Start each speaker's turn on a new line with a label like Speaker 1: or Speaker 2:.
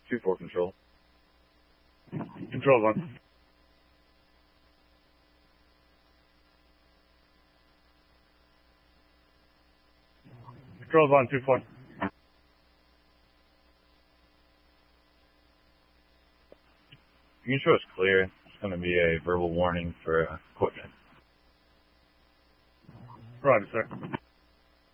Speaker 1: 2-4 control.
Speaker 2: Control 1. Control 1, 2-4.
Speaker 1: You can show us clear. It's going to be a verbal warning for equipment.
Speaker 2: Roger, sir.